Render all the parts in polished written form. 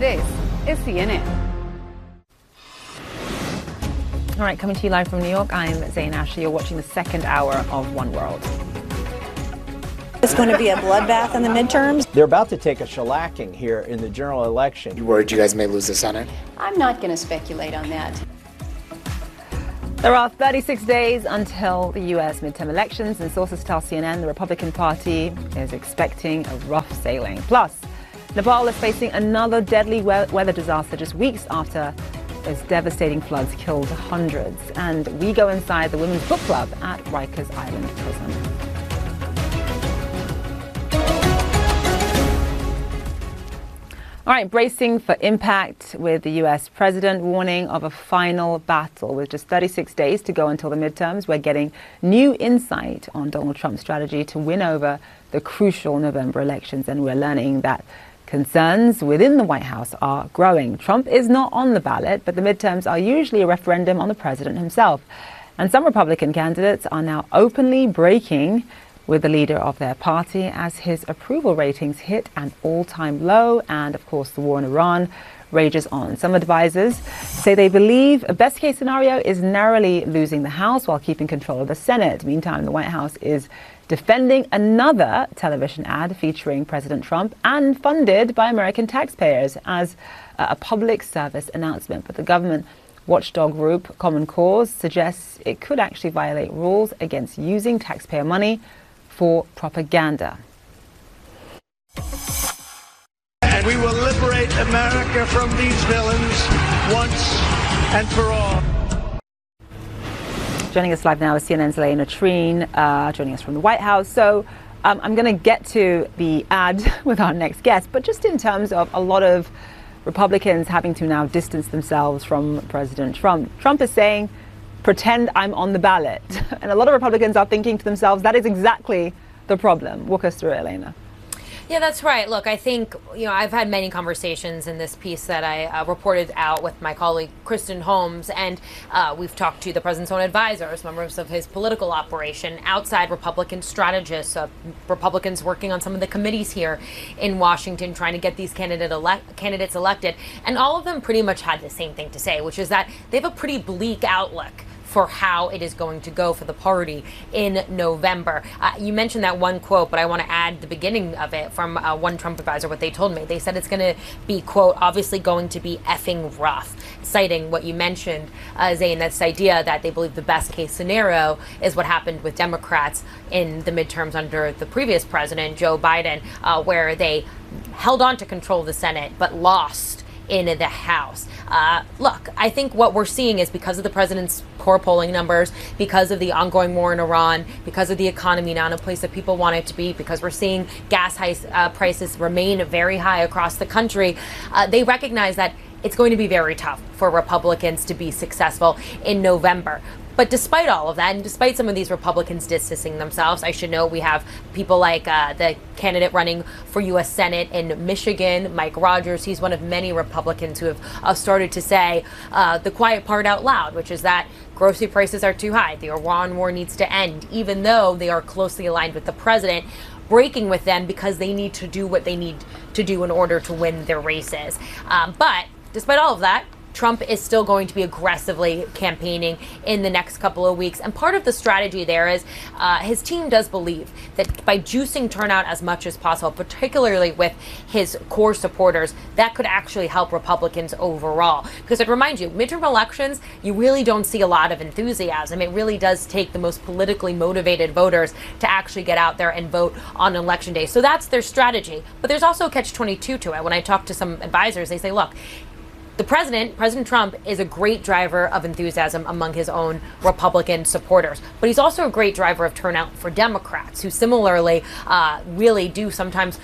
This is CNN. All right, coming to you live from New York, I'm Zain Asher. You're watching the second hour of One World. It's going to be a bloodbath in the midterms. They're about to take a shellacking here in the general election. You worried you guys may lose the Senate? I'm not going to speculate on that. There are 36 days until the U.S. midterm elections, and sources tell CNN the Republican Party is expecting a rough sailing. Plus, Nepal is facing another deadly weather disaster just weeks after those devastating floods killed hundreds. And we go inside the Women's Book Club at Rikers Island Prison. All right, bracing for impact with the U.S. president warning of a final battle. With just 36 days to go until the midterms, we're getting new insight on Donald Trump's strategy to win over the crucial November elections. And we're learning that concerns within the White House are growing. Trump is not on the ballot, but the midterms are usually a referendum on the president himself. And some Republican candidates are now openly breaking with the leader of their party as his approval ratings hit an all-time low. And of course, the war in Iran rages on. Some advisors say they believe a best-case scenario is narrowly losing the House while keeping control of the Senate. Meantime, the White House is defending another television ad featuring President Trump and funded by American taxpayers as a public service announcement. But the government watchdog group Common Cause suggests it could actually violate rules against using taxpayer money for propaganda. And we will liberate America from these villains once and for all. Joining us live now is CNN's Elena Treen, joining us from the White House. So I'm going to get to the ad with our next guest, but just in terms of a lot of Republicans having to now distance themselves from President Trump. Trump is saying, pretend I'm on the ballot. And a lot of Republicans are thinking to themselves, that is exactly the problem. Walk us through it, Elena. Yeah, that's right. Look, I think, I've had many conversations in this piece that I reported out with my colleague, Kristen Holmes, and we've talked to the president's own advisors, members of his political operation, outside Republican strategists, Republicans working on some of the committees here in Washington, trying to get these candidates elected. And all of them pretty much had the same thing to say, which is that they have a pretty bleak outlook for how it is going to go for the party in November. You mentioned that one quote, but I want to add the beginning of it from one Trump advisor, what they told me. They said it's going to be, quote, obviously going to be effing rough, citing what you mentioned, Zain, this idea that they believe the best case scenario is what happened with Democrats in the midterms under the previous president, Joe Biden, where they held on to control of the Senate but lost in the House. Look, I think what we're seeing is because of the president's poor polling numbers, because of the ongoing war in Iran, because of the economy not in a place that people want it to be, because we're seeing gas prices remain very high across the country, they recognize that it's going to be very tough for Republicans to be successful in November. But despite all of that, and despite some of these Republicans distancing themselves, I should note we have people like the candidate running for U.S. Senate in Michigan, Mike Rogers. He's one of many Republicans who have started to say the quiet part out loud, which is that grocery prices are too high. The Iran war needs to end, even though they are closely aligned with the president, breaking with them because they need to do what they need to do in order to win their races. But despite all of that, Trump is still going to be aggressively campaigning in the next couple of weeks. And part of the strategy there is his team does believe that by juicing turnout as much as possible, particularly with his core supporters, that could actually help Republicans overall. Because I'd remind you, midterm elections, you really don't see a lot of enthusiasm. It really does take the most politically motivated voters to actually get out there and vote on election day. So that's their strategy. But there's also a catch-22 to it. When I talk to some advisors, they say, look, the President Trump, is a great driver of enthusiasm among his own Republican supporters, but he's also a great driver of turnout for Democrats who similarly really do sometimes,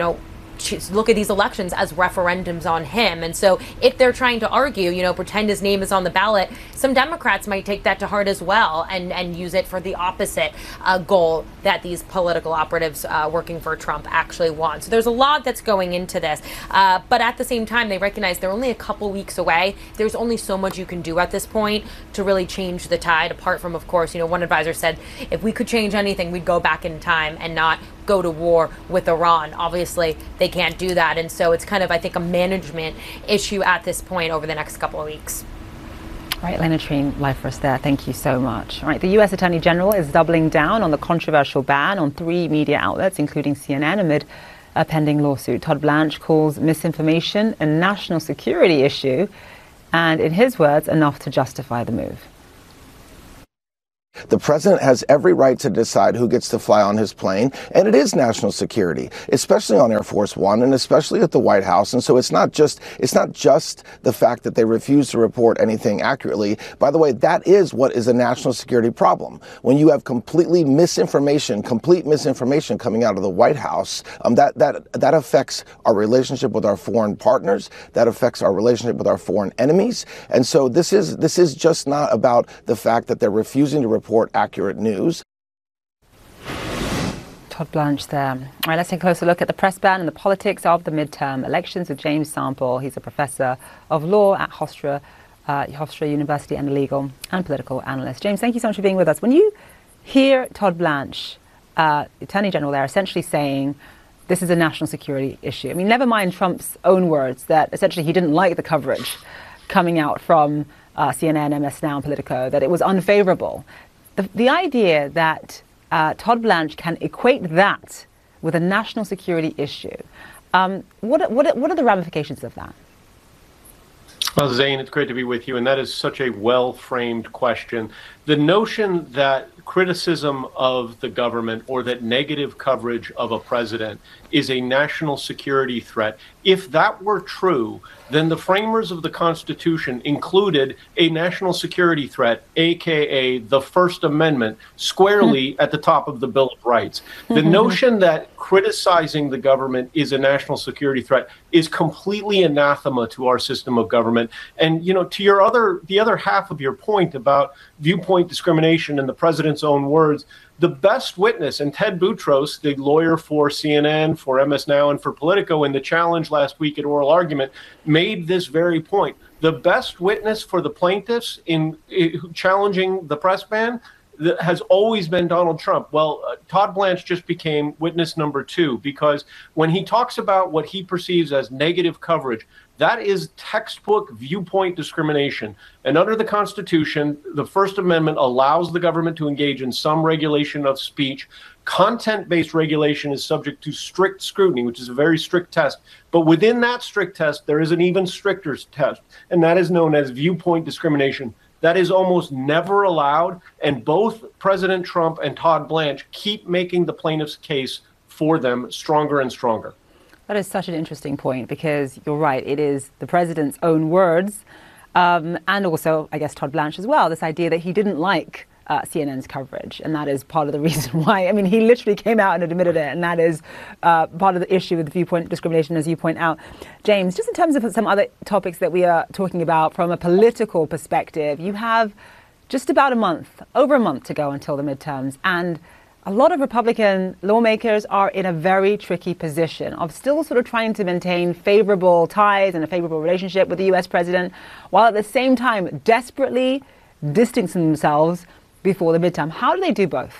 look at these elections as referendums on him. And so if they're trying to argue, pretend his name is on the ballot, some Democrats might take that to heart as well and use it for the opposite goal that these political operatives working for Trump actually want. So there's a lot that's going into this. But at the same time, they recognize they're only a couple weeks away. There's only so much you can do at this point to really change the tide, apart from, of course, one advisor said, if we could change anything, we'd go back in time and not go to war with Iran. Obviously, they can't do that. And so it's kind of, I think, a management issue at this point over the next couple of weeks. All right, Lena Treen, live for us there. Thank you so much. All right, the U.S. Attorney General is doubling down on the controversial ban on 3 media outlets, including CNN, amid a pending lawsuit. Todd Blanche calls misinformation a national security issue, and in his words, enough to justify the move. The president has every right to decide who gets to fly on his plane, and it is national security, especially on Air Force One and especially at the White House. And so it's not just the fact that they refuse to report anything accurately. By the way, that is what is a national security problem. When you have complete misinformation coming out of the White House, that affects our relationship with our foreign partners, that affects our relationship with our foreign enemies. And so this is just not about the fact that they're refusing to report accurate news. Todd Blanche there. All right, let's take a closer look at the press ban and the politics of the midterm elections with James Sample. He's a professor of law at Hofstra University and a legal and political analyst. James, thank you so much for being with us. When you hear Todd Blanche, the Attorney General there, essentially saying this is a national security issue, I mean, never mind Trump's own words that essentially he didn't like the coverage coming out from CNN, MS Now, and Politico, that it was unfavorable. The idea that Todd Blanche can equate that with a national security issue, what are the ramifications of that? Well, Zain, it's great to be with you, and that is such a well-framed question. The notion that criticism of the government or that negative coverage of a president is a national security threat, if that were true, then the framers of the Constitution included a national security threat, aka the First Amendment, squarely at the top of the Bill of Rights. The notion that criticizing the government is a national security threat is completely anathema to our system of government. And, you know, to the other half of your point about viewpoint discrimination in the president's own words, the best witness, and Ted Boutros, the lawyer for CNN, for MS Now, and for Politico in the challenge last week at oral argument, made this very point. The best witness for the plaintiffs in challenging the press ban has always been Donald Trump. Well, Todd Blanche just became witness number 2, because when he talks about what he perceives as negative coverage, that is textbook viewpoint discrimination. And under the Constitution, the First Amendment allows the government to engage in some regulation of speech. Content-based regulation is subject to strict scrutiny, which is a very strict test. But within that strict test, there is an even stricter test, and that is known as viewpoint discrimination. That is almost never allowed, and both President Trump and Todd Blanche keep making the plaintiff's case for them stronger and stronger. That is such an interesting point, because you're right, it is the president's own words, and also, I guess, Todd Blanche as well, this idea that he didn't like CNN's coverage, and that is part of the reason why. I mean, he literally came out and admitted it, and that is part of the issue with viewpoint discrimination, as you point out. James, just in terms of some other topics that we are talking about from a political perspective, you have just about over a month to go until the midterms, and a lot of Republican lawmakers are in a very tricky position of still sort of trying to maintain favorable ties and a favorable relationship with the U.S. president, while at the same time desperately distancing themselves before the midterm. How do they do both?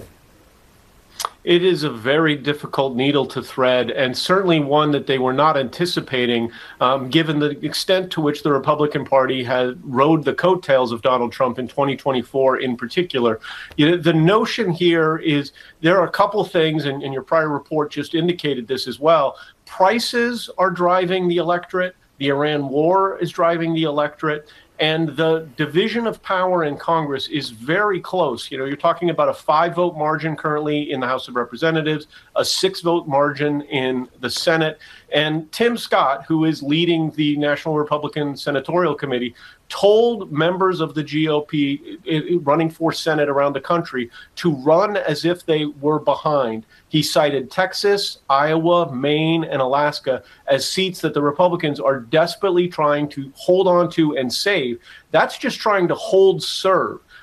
It is a very difficult needle to thread, and certainly one that they were not anticipating, given the extent to which the Republican Party had rode the coattails of Donald Trump in 2024 in particular. You know, the notion here is there are a couple things, and your prior report just indicated this as well. Prices are driving the electorate. The Iran war is driving the electorate. And the division of power in Congress is very close. You know, you're talking about a 5-vote margin currently in the House of Representatives, a 6-vote margin in the Senate. And Tim Scott, who is leading the National Republican Senatorial Committee, told members of the GOP running for Senate around the country to run as if they were behind. He cited Texas, Iowa, Maine, and Alaska as seats that the Republicans are desperately trying to hold on to and save. That's just trying to hold serve.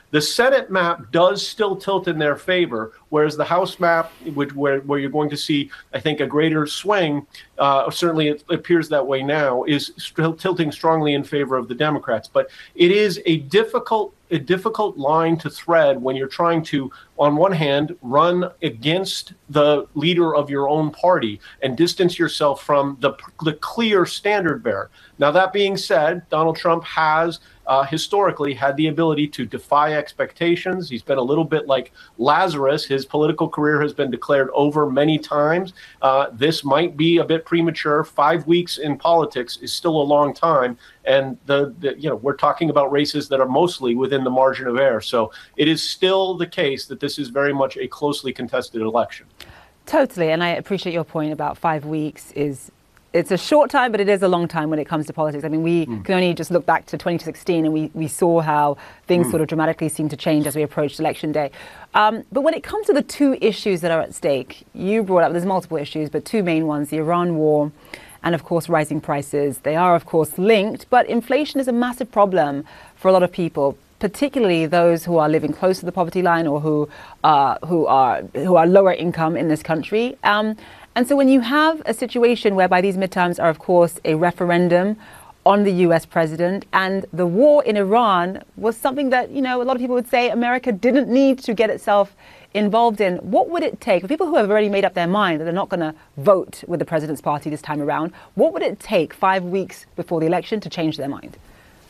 The Senate map does still tilt in their favor, whereas the House map, where you're going to see, I think, a greater swing, certainly it appears that way now, is still tilting strongly in favor of the Democrats. But it is a difficult line to thread when you're trying to, on one hand, run against the leader of your own party and distance yourself from the clear standard bearer. Now, that being said, Donald Trump has historically had the ability to defy expectations. He's been a little bit like Lazarus. His political career has been declared over many times. This might be a bit premature. 5 weeks in politics is still a long time. And we're talking about races that are mostly within the margin of error. So it is still the case that this is very much a closely contested election. Totally. And I appreciate your point about 5 weeks it's a short time, but it is a long time when it comes to politics. I mean, we can only just look back to 2016 and we saw how things sort of dramatically seemed to change as we approached election day. But when it comes to the two issues that are at stake, you brought up, there's multiple issues, but two main ones, the Iran war and, of course, rising prices. They are, of course, linked, but inflation is a massive problem for a lot of people, particularly those who are living close to the poverty line or who are lower income in this country. And so when you have a situation whereby these midterms are, of course, a referendum on the U.S. president, and the war in Iran was something that, a lot of people would say America didn't need to get itself involved in. What would it take for people who have already made up their mind that they're not going to vote with the president's party this time around? What would it take 5 weeks before the election to change their mind?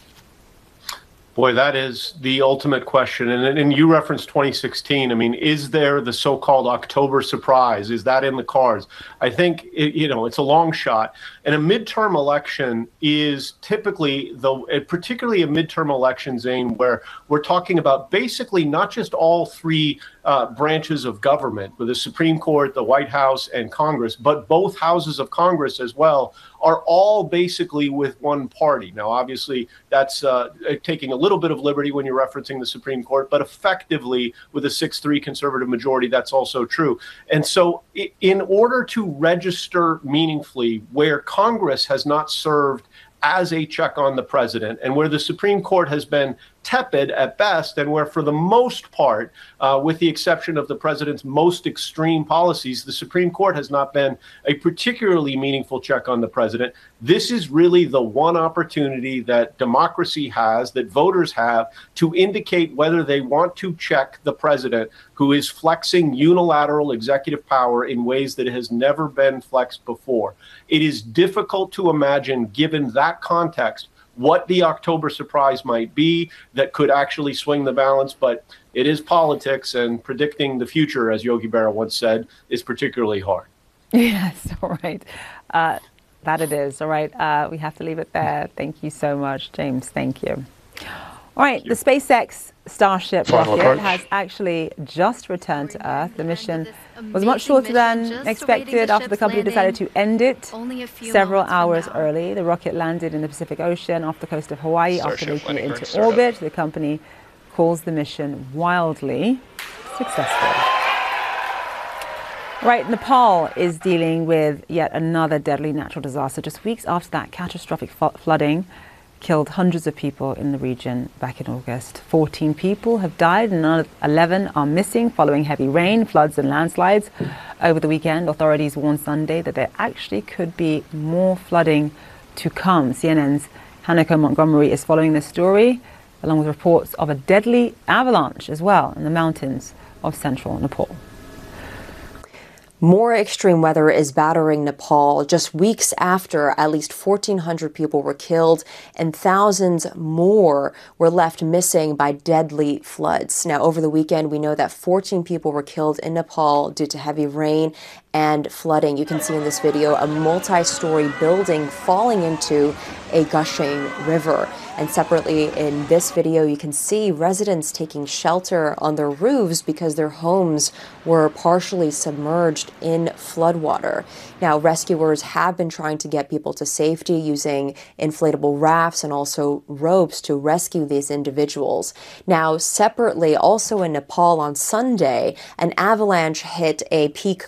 Boy, that is the ultimate question. And you referenced 2016. I mean, is there the so-called October surprise? Is that in the cards? I think, it's a long shot. And a midterm election is typically, particularly a midterm election, Zane, where we're talking about basically not just all three branches of government, with the Supreme Court, the White House, and Congress, but both houses of Congress as well, are all basically with one party. Now, obviously, that's taking a little bit of liberty when you're referencing the Supreme Court, but effectively, with a 6-3 conservative majority, that's also true. And so in order to register meaningfully where Congress has not served as a check on the president, and where the Supreme Court has been tepid at best, and where for the most part, with the exception of the president's most extreme policies, the Supreme Court has not been a particularly meaningful check on the president. This is really the one opportunity that democracy has, that voters have, to indicate whether they want to check the president, who is flexing unilateral executive power in ways that has never been flexed before. It is difficult to imagine, given that context, what the October surprise might be that could actually swing the balance, but it is politics, and predicting the future, as Yogi Berra once said, is particularly hard. Yes, all right. That it is. All right. We have to leave it there. Thank you so much, James. Thank you. All right. The SpaceX Starship rocket has actually just returned to Earth. The mission was much shorter than expected after the company decided to end it several hours early. The rocket landed in the Pacific Ocean off the coast of Hawaii after making it into orbit. The company calls the mission wildly successful. Right, Nepal is dealing with yet another deadly natural disaster. Just weeks after that catastrophic flooding killed hundreds of people in the region back in August. 14 people have died and another 11 are missing following heavy rain, floods and landslides over the weekend. Authorities warned Sunday that there actually could be more flooding to come. CNN's Hanako Montgomery is following this story, along with reports of a deadly avalanche as well in the mountains of central Nepal. More extreme weather is battering Nepal just weeks after at least 1,400 people were killed and thousands more were left missing by deadly floods. Now, over the weekend, we know that 14 people were killed in Nepal due to heavy rain and flooding. You can see in this video a multi-story building falling into a gushing river. And separately in this video, you can see residents taking shelter on their roofs because their homes were partially submerged in floodwater. Now, rescuers have been trying to get people to safety using inflatable rafts and also ropes to rescue these individuals. Now, separately, also in Nepal on Sunday, an avalanche hit a peak called Himalaya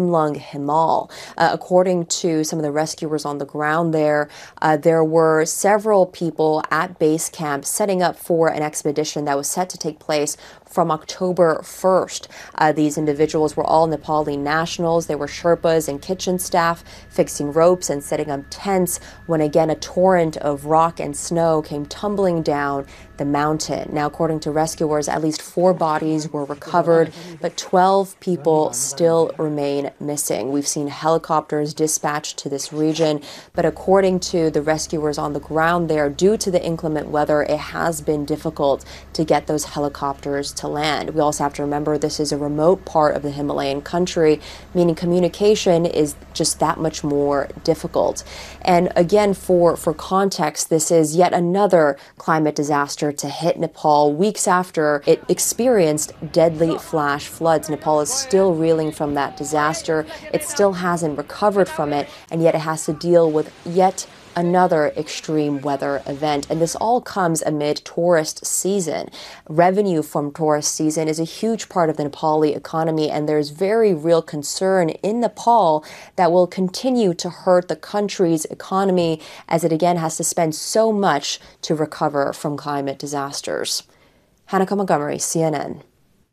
Himlung Himal. According to some of the rescuers on the ground there were several people at base camp setting up for an expedition that was set to take place from October 1st. These individuals were all Nepali nationals. They were Sherpas and kitchen staff fixing ropes and setting up tents when again a torrent of rock and snow came tumbling down the mountain. Now, according to rescuers, at least 4 bodies were recovered, but 12 people still remain missing. We've seen helicopters dispatched to this region, but according to the rescuers on the ground there, due to the inclement weather, it has been difficult to get those helicopters to land. We also have to remember this is a remote part of the Himalayan country, meaning communication is just that much more difficult. And again, for context, this is yet another climate disaster to hit Nepal weeks after it experienced deadly flash floods. Nepal is still reeling from that disaster. It still hasn't recovered from it, and yet it has to deal with yet another extreme weather event. And this all comes amid tourist season. Revenue from tourist season is a huge part of the Nepali economy, and there's very real concern in Nepal that will continue to hurt the country's economy as it again has to spend so much to recover from climate disasters. Hannah Montgomery, CNN.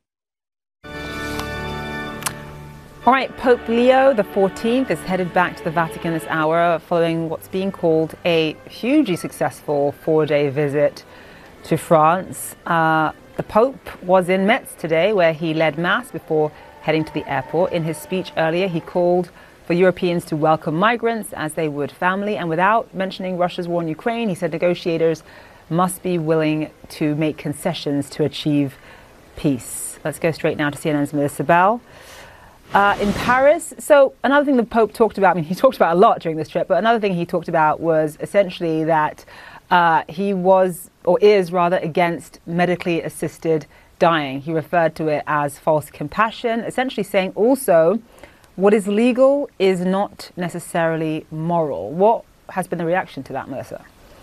All right, Pope Leo XIV is headed back to the Vatican this hour following what's being called a hugely successful 4-day visit to France. The Pope was in Metz today, where he led Mass before heading to the airport. In his speech earlier, he called for Europeans to welcome migrants as they would family. And without mentioning Russia's war in Ukraine, he said negotiators must be willing to make concessions to achieve peace. Let's go straight now to CNN's Melissa Bell. In Paris. So another thing the Pope talked about, I mean, he talked about a lot during this trip, but another thing he talked about was essentially that he was, or is rather, against medically assisted dying. He referred to it as false compassion, essentially saying also what is legal is not necessarily moral. What has been the reaction to that, Melissa?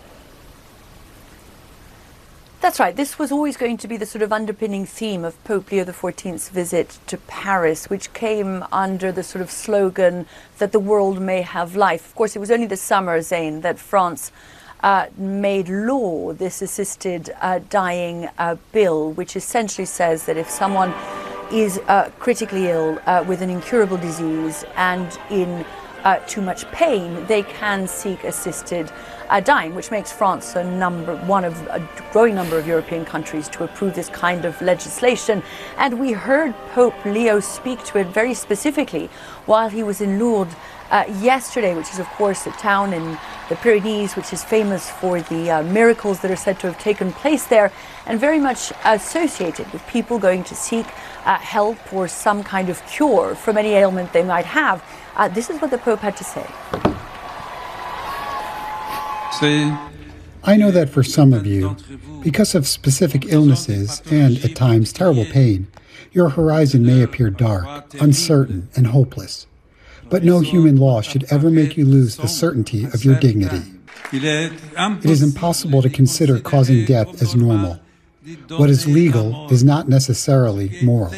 That's right. This was always going to be the sort of underpinning theme of Pope Leo XIV's visit to Paris, which came under the sort of slogan that the world may have life. Of course, it was only this summer, Zain, that France made law this assisted dying bill, which essentially says that if someone is critically ill with an incurable disease and in too much pain, they can seek assisted dying, which makes France one of a growing number of European countries to approve this kind of legislation. And we heard Pope Leo speak to it very specifically while he was in Lourdes yesterday, which is of course a town in the Pyrenees which is famous for the miracles that are said to have taken place there, and very much associated with people going to seek help or some kind of cure from any ailment they might have. This is what the Pope had to say. I know that for some of you, because of specific illnesses and, at times, terrible pain, your horizon may appear dark, uncertain, and hopeless. But no human law should ever make you lose the certainty of your dignity. It is impossible to consider causing death as normal. What is legal is not necessarily moral.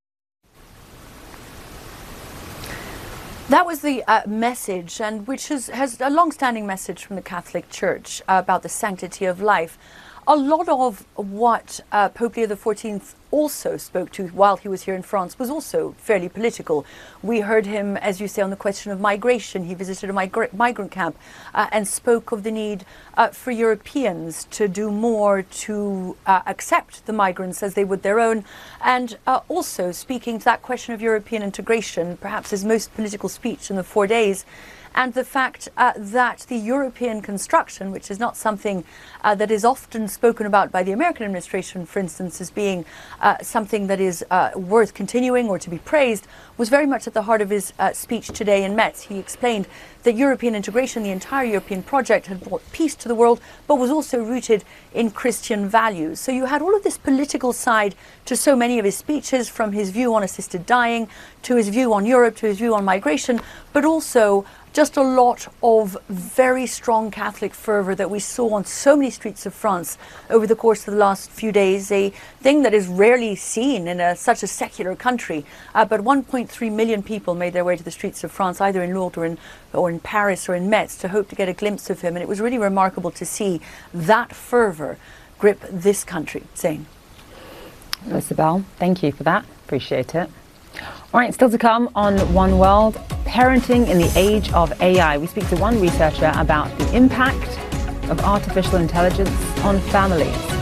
That was the message, and which has a long-standing message from the Catholic Church about the sanctity of life. A lot of what Pope Leo XIV also spoke to while he was here in France was also fairly political. We heard him, as you say, on the question of migration. He visited a migrant camp and spoke of the need for Europeans to do more to accept the migrants as they would their own, and also speaking to that question of European integration, perhaps his most political speech in the 4 days, and the fact that the European construction, which is not something that is often spoken about by the American administration, for instance, as being something that is worth continuing or to be praised, was very much at the heart of his speech today in Metz. He explained that European integration, the entire European project, had brought peace to the world, but was also rooted in Christian values. So you had all of this political side to so many of his speeches, from his view on assisted dying, to his view on Europe, to his view on migration, but also just a lot of very strong Catholic fervour that we saw on so many streets of France over the course of the last few days, a thing that is rarely seen in such a secular country. But 1.3 million people made their way to the streets of France, either in Lourdes or in Paris or in Metz, to hope to get a glimpse of him. And it was really remarkable to see that fervour grip this country. Zain. Isabel, thank you for that. Appreciate it. All right, still to come on One World, parenting in the age of AI. We speak to one researcher about the impact of artificial intelligence on families.